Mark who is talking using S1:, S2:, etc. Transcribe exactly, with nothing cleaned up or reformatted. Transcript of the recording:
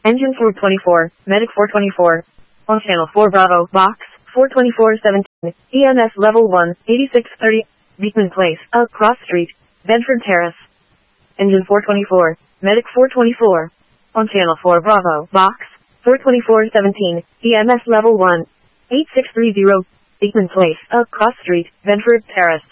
S1: Engine four twenty-four, Medic four twenty-four. On channel four Bravo, box, four twenty-four seventeen, E M S level one, eighty-six thirty, Beekman Place, Up Cross Street, Bedford Terrace. Engine four twenty-four, Medic four twenty-four. On channel four Bravo, box, four twenty-four seventeen, E M S level one, eighty-six thirty, Beekman Place, Up Cross Street, Bedford Terrace.